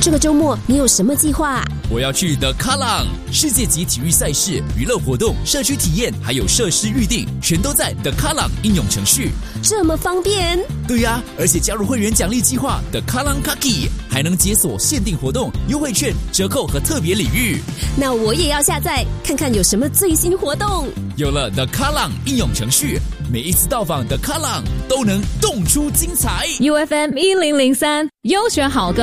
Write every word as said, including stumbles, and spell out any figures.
这个周末你有什么计划啊？ 我要去The Kallang 世界级体育赛事、娱乐活动、社区体验，还有设施预定，全都在 The Kallang 应用程序。 这么方便？ 对呀、啊，而且加入会员奖励计划 The Kallang Kaki 还能解锁限定活动、优惠券、折扣和特别礼遇。 那我也要下载看看有什么最新活动。 有了 The Kallang 应用程序，每一次到访 The Kallang 都能动出精彩。 U F M 一零零三优选好歌。